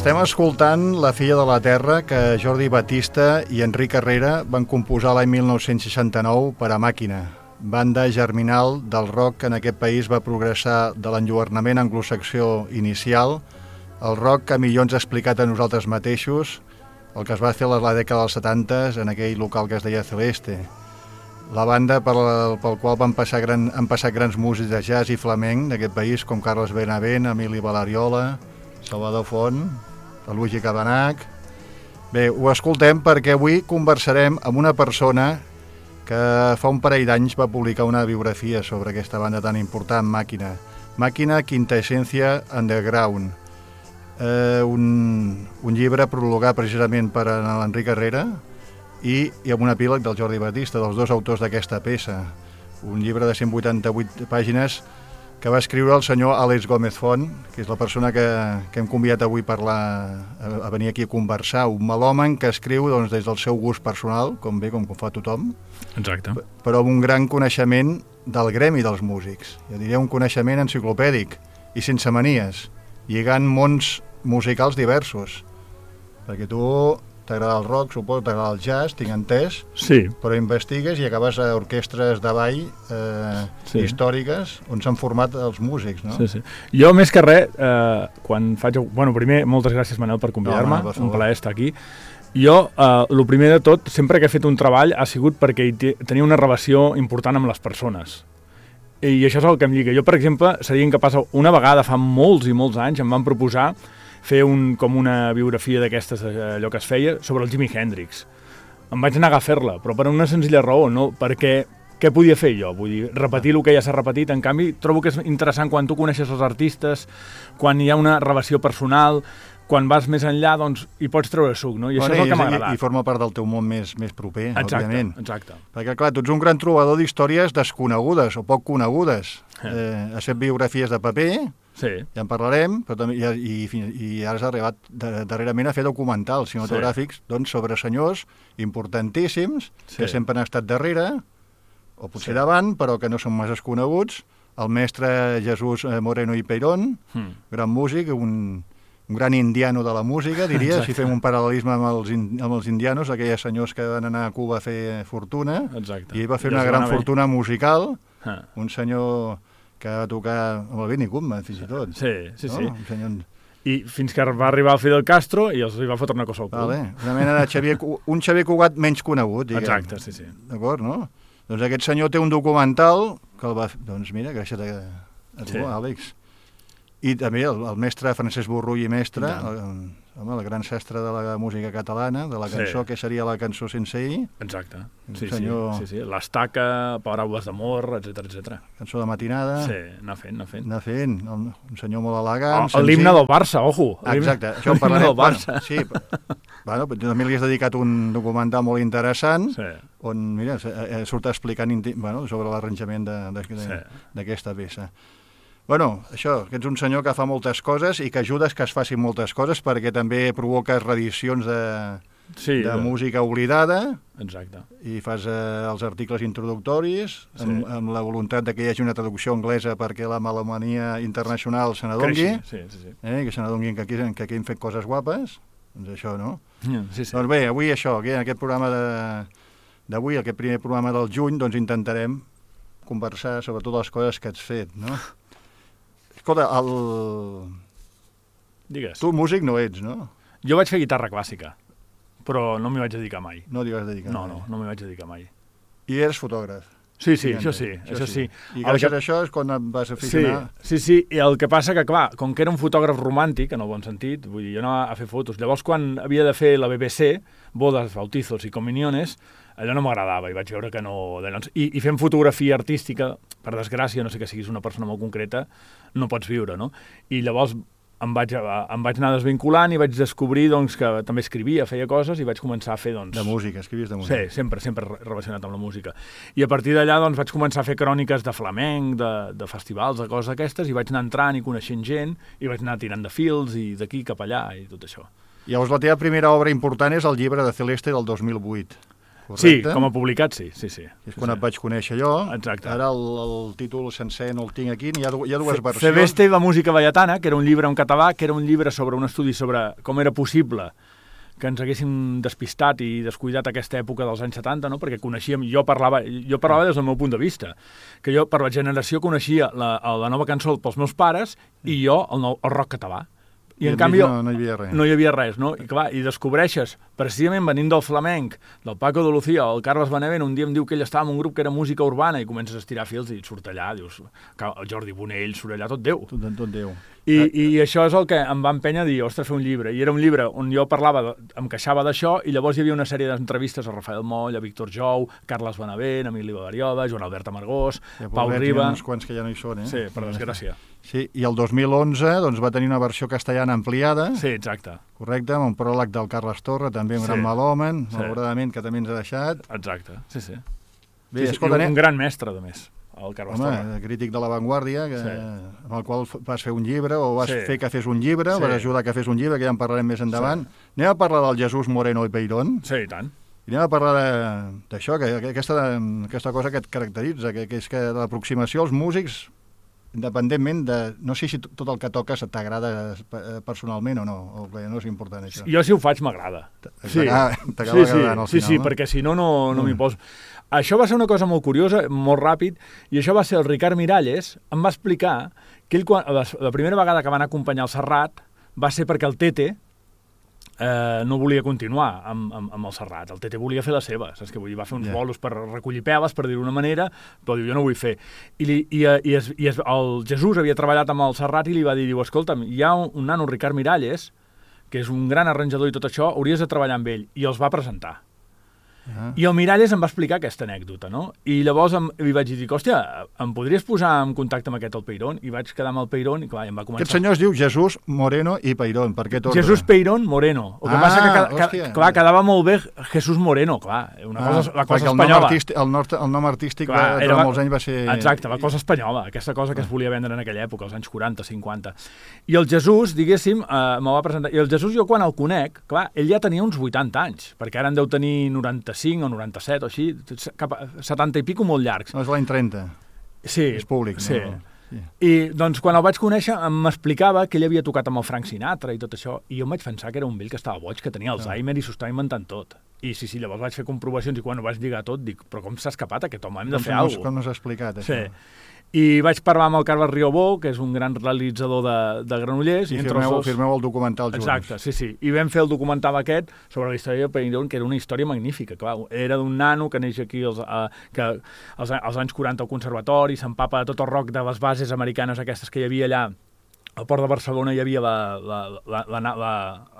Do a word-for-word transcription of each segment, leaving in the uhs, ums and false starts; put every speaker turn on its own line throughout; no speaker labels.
Estem escoltant La filla de la terra, que Jordi Batista i Enric Herrera van composar l'any mil nou-cents seixanta-nou per a Màquina, banda germinal del rock que en aquest país va progressar de l'enlluernament anglosaxó inicial, el rock que millor ens ha explicat a nosaltres mateixos, el que es va fer a la dècada dels setanta en aquell local que es deia Celeste. La banda pel, pel qual van passar gran, han passat grans músics de jazz i flamenc d'aquest país, com Carles Benavent, Emili Balariola, Salvador Font, Luigi Cabanach. Bé, ho escoltem perquè avui conversarem amb una persona que fa un parell d'anys va publicar una biografia sobre aquesta banda tan important, Màquina. Màquina, Quintessència Underground. Eh, un, un llibre prologat precisament per l'Enric Herrera, i, i amb un epíleg del Jordi Batista, dels dos autors d'aquesta peça. Un llibre de cent vuitanta-vuit pàgines que va escriure el senyor Àlex Gómez Font, que és la persona que, que hem convidat avui parlar, a, a venir aquí a conversar. Un melòman que escriu doncs, des del seu gust personal, com bé, com fa tothom,
exacte,
però amb un gran coneixement del gremi dels músics. Jo diria un coneixement enciclopèdic i sense manies, lligant mons musicals diversos. Perquè tu t'agrada el rock, suposo, t'agrada el jazz, tinc entès,
sí,
però investigues i acabes a orquestres de ball eh, sí. històriques on s'han format els músics, no?
Sí, sí. Jo, més que res, eh, quan faig... Bueno, primer, moltes gràcies, Manel, per convidar-me, no, no, un plaer estar aquí. Jo, eh, el primer de tot, sempre que he fet un treball ha sigut perquè tenia una relació important amb les persones. I això és el que em lliga. Jo, per exemple, seria incapaç... Una vegada, fa molts i molts anys, em van proposar fer un, com una biografia d'aquestes, allò que es feia, sobre el Jimi Hendrix. Em vaig negar a fer-la, però per una senzilla raó, no? Perquè què podia fer jo? Vull dir, repetir el que ja s'ha repetit. En canvi, trobo que és interessant quan tu coneixes els artistes, quan hi ha una relació personal, quan vas més enllà, doncs hi pots treure suc, no? I bueno, això és el que m'ha agradat.
I, I forma part del teu món més, més proper,
exacte,
òbviament.
Exacte.
Perquè, clar, tu ets un gran trobador d'històries desconegudes o poc conegudes. Eh, has fet biografies de paper,
sí, ja
en parlarem, però també, i, i, i ara has arribat de, darrerament a fer documentals cinematogràfics, sí, doncs, sobre senyors importantíssims, sí, que sempre han estat darrere, o potser sí, davant, però que no són massa coneguts. El mestre Jesús Moreno i Peirón, hmm. gran músic, un, un gran indiano de la música, diria, exacte, si fem un paral·lelisme amb els, in, amb els indianos, aquells senyors que van anar a Cuba a fer fortuna, exacte, i ell va fer una gran fortuna musical, ah, un senyor que va tocar amb el Benny Goodman, fins i tot.
Sí, sí,
no?
sí.
Un senyor...
I fins que va arribar el Fidel Castro i els va fotre una cosa al cul.
Vale. Una mena de Xavier, un Xavier Cugat menys conegut, diguem.
Exacte, sí, sí.
D'acord, no? Doncs aquest senyor té un documental que el va... Doncs mira, gràcies a, a tu, sí, Àlex. I també el, el mestre Francesc Borrull i mestre, el, home, el gran sastre de la música catalana, de la cançó, sí, que seria la cançó sense i.
Exacte. Sí,
senyor...
sí, sí, sí. L'estaca, paraules d'amor, etcètera, etcètera.
Cançó de matinada.
Sí, anar fent, anar fent.
Anar fent. Un, un senyor molt elegant.
Oh, l'himne del Barça, ojo.
Exacte, això en parlarem.
Del Barça.
Bueno, sí, bueno, també li has dedicat un documental molt interessant, sí, on, mira, surt explicant bueno, sobre l'arranjament d'aquesta sí, peça. Bueno, això, que ets un senyor que fa moltes coses i que ajudes que es facin moltes coses perquè també provoques reedicions de, sí, de, de música oblidada.
Exacte. I
fas eh, els articles introductoris, sí, amb, amb la voluntat de que hi hagi una traducció anglesa perquè la melomania internacional se n'adongui,
sí, sí, sí,
eh, que se n'adonguin que, aquí, que aquí hem fet coses guapes. Doncs això, no?
Sí, sí.
Doncs bé, avui això, en aquest programa d'avui, aquest primer programa del juny, doncs intentarem conversar sobre totes les coses que has fet, no? Escolta, el...
Digues.
Tu músic no ets, no?
Jo vaig fer guitarra clàssica, però no m'hi vaig dedicar mai.
No t'hi vas dedicar
no,
mai?
No, no m'hi vaig dedicar mai.
I eres fotògraf?
Sí, sí, això sí, això, això sí. sí.
I gràcies que... a això és quan et vas aficionar...
Sí, sí, sí, i el que passa que, clar, com que era un fotògraf romàntic, en el bon sentit, vull dir, jo anava a fer fotos. Llavors, quan havia de fer la B B C, bodes, bautizos i comuniones, allò no m'agradava i vaig veure que no... I, i fent fotografia artística, per desgràcia, no sé que siguis una persona molt concreta, no pots viure, no? I llavors em vaig, em vaig anar desvinculant i vaig descobrir doncs, que també escrivia, feia coses i vaig començar a fer... Doncs...
De música, escrivies de música.
Sí, sempre, sempre relacionat amb la música. I a partir d'allà doncs, vaig començar a fer cròniques de flamenc, de, de festivals, de coses d'aquestes, i vaig anar entrant i coneixent gent, i vaig anar tirant de fils i d'aquí cap allà i tot això.
Llavors la teva primera obra important és el llibre de Celeste del dos mil vuit. correcte?
Sí, com a publicat, sí. sí, sí.
És quan
sí.
et vaig conèixer jo.
Exacte.
Ara el, el títol sencer no el tinc aquí, hi ha, hi ha dues
Fe,
versions.
Febeste va música valletana, que era un llibre en català, que era un llibre sobre un estudi sobre com era possible que ens haguéssim despistat i descuidat aquesta època dels anys setanta, no? Perquè coneixíem, jo parlava, jo parlava des del meu punt de vista, que jo per la generació coneixia la, la nova cançó pels meus pares i jo el, nou, el rock català. I, I en canvi
no, no hi havia res.
No hi havia res, no? I, clar, i descobreixes, precisament venint del flamenc, del Paco de Lucía, el Carles Benavent, un dia em diu que ell estava en un grup que era música urbana i comences a estirar fils i et surt allà, dius, el Jordi Bonell surt allà, tot Déu.
Tot, tot Déu.
I, I això és el que em va empènyer a dir, ostres, fer un llibre. I era un llibre on jo parlava, em queixava d'això, i llavors hi havia una sèrie d'entrevistes a Rafael Moll, a Víctor Jou, Carles Benavent, Emili Badarioda, Joan Albert Amargós, ja, Pau Riba...
Hi ha uns quants que ja no hi són, eh?
Sí, per desgràcia.
Sí, i el dos mil onze doncs, va tenir una versió castellana ampliada.
Sí, exacte.
Correcte, amb un pròleg del Carles Torra, també un sí. gran malhomen, sí. malauradament, que també ens ha deixat.
Exacte, sí, sí.
Bé,
sí, sí.
Escolta,
un gran mestre, a més. El Carles
Home,
Torra.
Crític de l'avantguàrdia, que, sí. amb el qual vas fer un llibre, o vas
sí.
fer que fes un llibre, sí. vas ajudar que fes un llibre, que ja en parlarem més endavant. Sí. Anem a parlar del Jesús Moreno i Peirón.
Sí, i tant.
I anem a parlar d'això, que, que aquesta, aquesta cosa que et caracteritza, que, que és que l'aproximació als músics, independentment de... No sé si tot el que toques t'agrada personalment o no, o que no és important, això.
Jo, si ho faig, m'agrada.
Sí, t'acaba
sí,
agradant
sí,
al final,
sí, sí,
no?
perquè si no, no, no m'hi poso. Això va ser una cosa molt curiosa, molt ràpid, i això va ser el Ricard Miralles, em va explicar que ell, quan, la, la primera vegada que van acompanyar el Serrat, va ser perquè el Tete eh, no volia continuar amb, amb, amb el Serrat. El Tete volia fer la seva, saps què vull dir? Va fer uns yeah. bolos per recollir peles, per dir-ho d'una manera, però diu, jo no vull fer. I, li, i, i, es, i es, el Jesús havia treballat amb el Serrat i li va dir, diu, escolta'm, hi ha un, un nano, Ricard Miralles, que és un gran arranjador i tot això, hauries de treballar amb ell. I els va presentar. Ah. I el Miralles em va explicar aquesta anècdota, no? I llavors em, li vaig dir, hòstia, em podries posar en contacte amb aquest el Peirón? I vaig quedar amb el Peirón i clar, em va començar...
Aquest senyor es diu Jesús Moreno i Peirón, per què tot?
Jesús Peirón Moreno. El que
ah,
passa que, que, que clar, quedava molt bé Jesús Moreno, clar, una ah, cosa, la cosa
el
espanyola.
Nom artístic, el, nord, el nom artístic clar, va, durant molts anys va ser...
Exacte, la cosa espanyola, aquesta cosa que es volia vendre en aquella època, als anys quaranta, cinquanta. I el Jesús, diguéssim, eh, me va presentar... I el Jesús jo quan el conec, clar, ell ja tenia uns vuitanta anys, perquè ara en deu tenir noranta-cinc o noranta-set o així, cap a setanta i pico molt llargs.
No, és l'any trenta.
Sí.
És públic,
sí.
no? Sí.
I doncs quan el vaig conèixer m'explicava que ell havia tocat amb el Frank Sinatra i tot això, i jo em vaig pensar que era un vell que estava boig, que tenia Alzheimer i s'ho estava inventant tot. I sí, sí, llavors vaig fer comprovacions i quan ho vaig lligar tot dic, però com s'ha escapat aquest home? Hem de fer alguna cosa.
Com no s'ha explicat, això?
Sí. I vaig parlar amb el Carles Riobó, que és un gran realitzador de, de Granollers.
I,
i
firmeu,
dos...
firmeu el documental junts.
Exacte, sí, sí. I vam fer el documental aquest sobre la història de Peirón, que era una història magnífica. Clar, era d'un nano que neix aquí als, a, que als, als anys quaranta al conservatori, s'empapa de tot el rock de les bases americanes aquestes que hi havia allà. Al port de Barcelona hi havia la, la, la, la, la,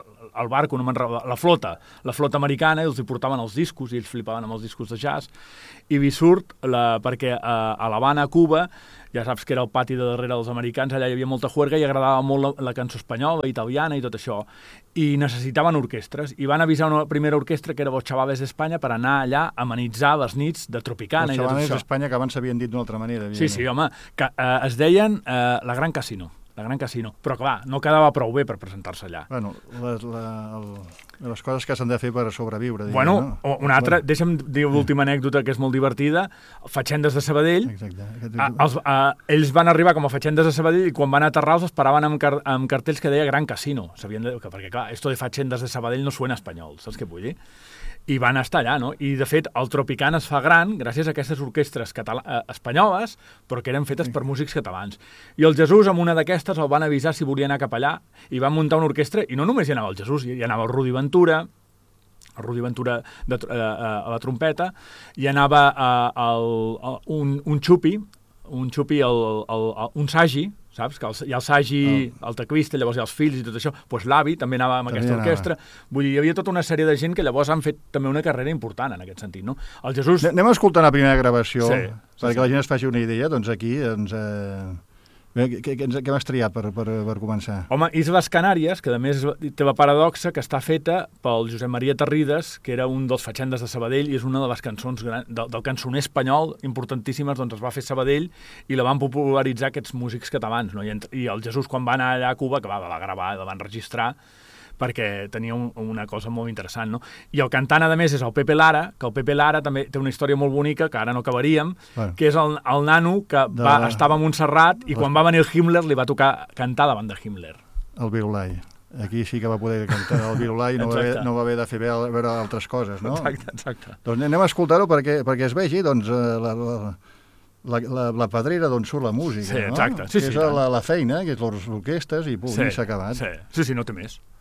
el barco, no la, la flota, la flota americana, i els hi portaven els discos, i ells flipaven amb els discos de jazz. I vi surt, la, perquè a, a l'Havana, a Cuba, ja saps que era el pati de darrere dels americans, allà hi havia molta juerga i agradava molt la, la cançó espanyola, italiana i tot això. I necessitaven orquestres, i van avisar una primera orquestra, que era Los Chavales d'Espanya, per anar allà a amenitzar les nits de Tropicana.
Los Chavales
d'Espanya,
que abans s'havien dit d'una altra manera.
Sí, sí, home, que eh, es deien eh, la Gran Casino. La Gran Casino. Però, clar, no quedava prou bé per presentar-se allà.
Bueno, les, la, el, les coses que s'han de fer per sobreviure. Diguem,
bueno,
no?
una altra... Bueno. Deixa'm dir l'última anècdota, que és molt divertida. Fatxendes de Sabadell.
Exacte.
A, els, a, ells van arribar com a Fatxendes de Sabadell i quan van aterrar els esperaven amb, car amb cartells que deia Gran Casino. Sabien de, perquè, clar, esto de Fatxendes de Sabadell no suena espanyol, saps què vull dir? I van estar allà, no? I, de fet, el Tropicana es fa gran gràcies a aquestes orquestres eh, espanyoles, però que eren fetes sí. per músics catalans. I el Jesús, amb una d'aquestes, el van avisar si volia anar cap allà, i van muntar una orquestra, i no només hi anava el Jesús, hi anava el Rudi Ventura, el Rudi Ventura de, eh, a la trompeta, hi anava eh, el, el, un, un xupi, un xupi, el, el, el, un sagi, saps? Que el, hi ha el Sagi, oh. el teclista, llavors hi ha els fills i tot això. Doncs l'avi també anava amb també aquesta orquestra. Anava. Vull dir, hi havia tota una sèrie de gent que llavors han fet també una carrera important en aquest sentit, no? El Jesús...
Anem a escoltar la primera gravació, sí, perquè sí,
sí.
la gent es faci una idea. Doncs aquí, doncs... Eh... Què, què, què vas triar per, per, per començar?
Home, Isles Canàries, que a més té la paradoxa que està feta pel Josep Maria Terrides, que era un dels fatxendes de Sabadell, i és una de les cançons gran, del, del cançoner espanyol importantíssimes, doncs es va fer Sabadell i la van popularitzar aquests músics catalans, no? I, I el Jesús, quan va anar allà a Cuba, que va, va gravar, la van registrar, perquè tenia un, una cosa molt interessant, no? I el cantant, a més, és el Pepe Lara, que el Pepe Lara també té una història molt bonica, que ara no acabaríem, bueno. que és el, el nano que de... va, estava a Montserrat i quan va venir el Himmler li va tocar cantar davant de Himmler.
El Virulai. Aquí sí que va poder cantar el Virulai i no, va haver, no va haver de fer veure altres coses, no?
Exacte, exacte.
Doncs anem a escoltar-ho perquè, perquè es vegi, doncs, la, la, la, la, la pedrera d'on surt la música,
sí,
no?
Exacte. Sí,
que
sí,
és la, la feina, que és les orquestes, i punt, sí, i s'ha acabat.
Sí, sí, sí, no té més.